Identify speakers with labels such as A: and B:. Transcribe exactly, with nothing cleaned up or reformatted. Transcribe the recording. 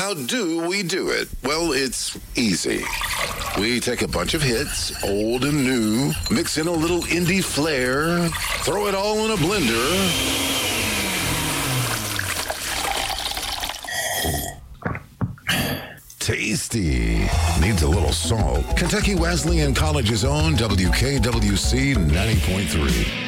A: How do we do it? Well, it's easy. We take a bunch of hits, old and new, mix in a little indie flair, throw it all in a blender. Tasty. Needs a little salt. Kentucky Wesleyan College's own W K W C ninety point three.